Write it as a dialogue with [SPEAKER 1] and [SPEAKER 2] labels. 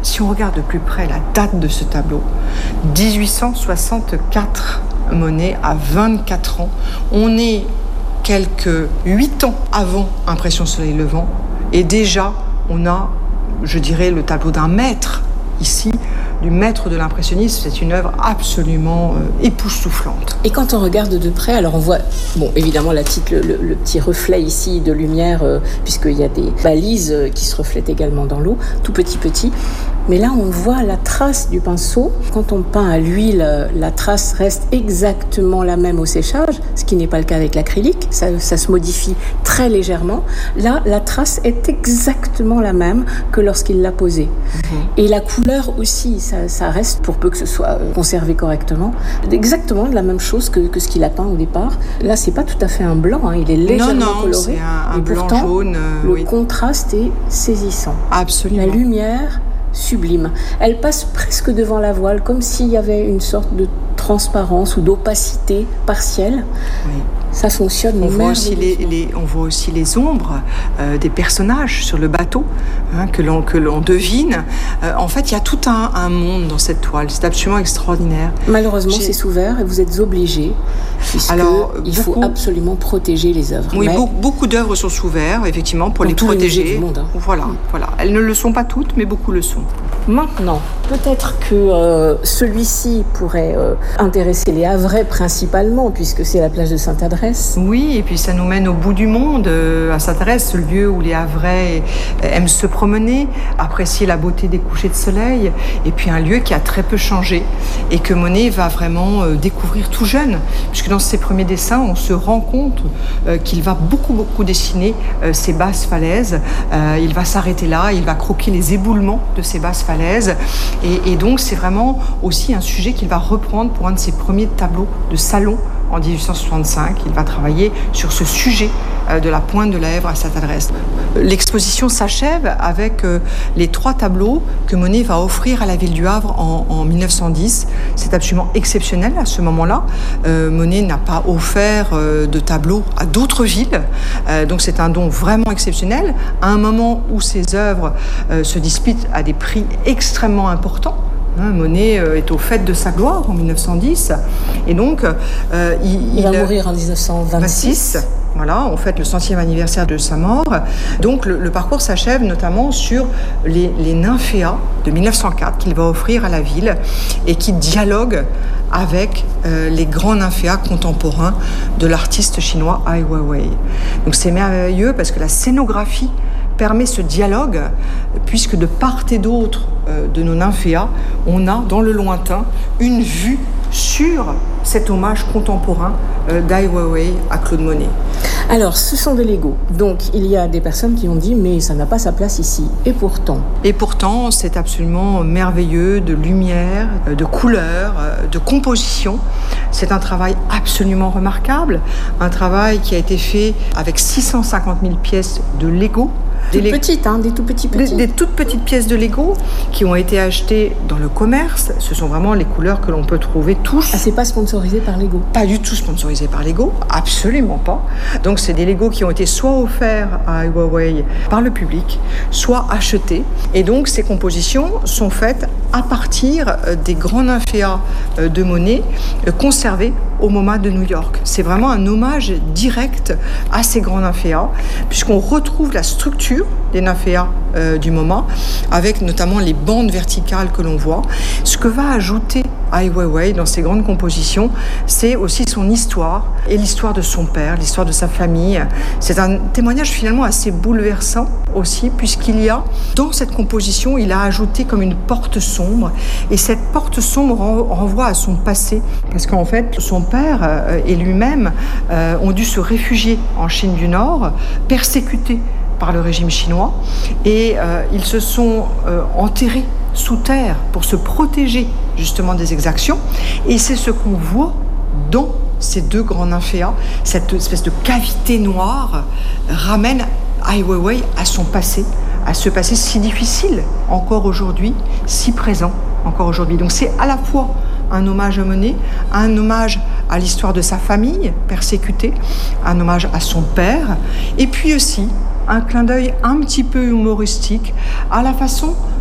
[SPEAKER 1] Si on regarde de plus près la date de ce tableau, 1864, Monet a 24 ans. On est quelques 8 ans avant Impression Soleil Levant. Et déjà, on a, je dirais, le tableau d'un maître ici, du maître de l'impressionnisme. C'est une œuvre absolument époustouflante.
[SPEAKER 2] Et quand on regarde de près, alors on voit, bon, évidemment, le petit reflet ici de lumière, puisqu'il y a des balises qui se reflètent également dans l'eau, tout petit. Mais là, on voit la trace du pinceau. Quand on peint à l'huile, la trace reste exactement la même au séchage, ce qui n'est pas le cas avec l'acrylique. Ça se modifie très légèrement. Là, la trace est exactement la même que lorsqu'il l'a posée. Et la couleur aussi, ça reste, pour peu que ce soit conservé correctement, exactement la même chose que ce qu'il a peint au départ. Là, c'est pas tout à fait un blanc, hein. Il est légèrement coloré.
[SPEAKER 1] C'est un
[SPEAKER 2] et
[SPEAKER 1] blanc
[SPEAKER 2] pourtant,
[SPEAKER 1] jaune.
[SPEAKER 2] Le contraste est saisissant.
[SPEAKER 1] Absolument.
[SPEAKER 2] La lumière, sublime. Elle passe presque devant la voile, comme s'il y avait une sorte de transparence ou d'opacité partielle. Oui. Ça fonctionne.
[SPEAKER 1] On voit aussi les ombres des personnages sur le bateau, hein, que l'on devine. En fait, il y a tout un monde dans cette toile. C'est absolument extraordinaire.
[SPEAKER 2] Malheureusement, c'est sous verre et vous êtes obligés, puisqu'il faut absolument protéger les œuvres.
[SPEAKER 1] Oui, beaucoup d'œuvres sont sous verre, effectivement, pour les protéger.
[SPEAKER 2] Du monde, hein.
[SPEAKER 1] Voilà. Elles ne le sont pas toutes, mais beaucoup le sont.
[SPEAKER 2] Maintenant, peut-être que celui-ci pourrait intéresser les Havrais principalement, puisque c'est la plage de Sainte-Adresse.
[SPEAKER 1] Oui, et puis ça nous mène au bout du monde, à Sainte-Adresse, ce lieu où les Havrais aiment se promener, apprécier la beauté des couchers de soleil, et puis un lieu qui a très peu changé, et que Monet va vraiment découvrir tout jeune, puisque dans ses premiers dessins, on se rend compte qu'il va beaucoup dessiner ces basses falaises. Il va s'arrêter là, il va croquer les éboulements de ces basses falaises, et donc c'est vraiment aussi un sujet qu'il va reprendre pour un de ses premiers tableaux de salon en 1865. Il va travailler sur ce sujet de la pointe de la Hèvre à Sainte-Adresse. L'exposition s'achève avec les 3 tableaux que Monet va offrir à la ville du Havre en 1910. C'est absolument exceptionnel à ce moment-là. Monet n'a pas offert de tableaux à d'autres villes, donc c'est un don vraiment exceptionnel, à un moment où ses œuvres se disputent à des prix extrêmement importants. Monet est au fait de sa gloire en 1910, et donc
[SPEAKER 2] il va mourir en 1926.
[SPEAKER 1] Voilà, on fête le 100e anniversaire de sa mort. Donc le parcours s'achève notamment sur les nymphéas de 1904 qu'il va offrir à la ville et qui dialoguent avec les grands nymphéas contemporains de l'artiste chinois Ai Weiwei. Donc c'est merveilleux parce que la scénographie permet ce dialogue, puisque de part et d'autre de nos nymphéas, on a dans le lointain une vue sur cet hommage contemporain d'Ai Weiwei à Claude Monet.
[SPEAKER 2] Alors, ce sont des Legos. Donc, il y a des personnes qui ont dit « mais ça n'a pas sa place ici ». Et pourtant, c'est absolument merveilleux, de lumière, de couleurs, de composition. C'est un travail absolument remarquable, un travail qui a été fait avec 650 000 pièces de Lego. Des tout petits.
[SPEAKER 1] Des toutes petites pièces de Lego qui ont été achetées dans le commerce. Ce sont vraiment les couleurs que l'on peut trouver tous.
[SPEAKER 2] Ah, c'est pas sponsorisé par Lego?
[SPEAKER 1] Pas du tout sponsorisé par Lego, absolument pas. Donc c'est des Lego qui ont été soit offerts à Ai Weiwei par le public, soit achetés. Et donc ces compositions sont faites à partir des grands nymphéas de Monet conservés au MoMA de New York. C'est vraiment un hommage direct à ces grands nymphéas, puisqu'on retrouve la structure des nymphéas du MoMA, avec notamment les bandes verticales que l'on voit. Ce que va ajouter Ai Weiwei dans ses grandes compositions, c'est aussi son histoire et l'histoire de son père, l'histoire de sa famille. C'est un témoignage finalement assez bouleversant aussi, puisqu'il y a, dans cette composition, il a ajouté comme une porte sombre, et cette porte sombre renvoie à son passé, parce qu'en fait, son père et lui-même ont dû se réfugier en Chine du Nord, persécutés par le régime chinois, et ils se sont enterrés sous terre pour se protéger justement des exactions, et c'est ce qu'on voit dans ces 2 grands nymphéas. Cette espèce de cavité noire ramène Ai Weiwei à son passé, à ce passé si difficile encore aujourd'hui, si présent encore aujourd'hui. Donc c'est à la fois un hommage à Monet, un hommage à l'histoire de sa famille persécutée, un hommage à son père, et puis aussi un clin d'œil un petit peu humoristique à la façon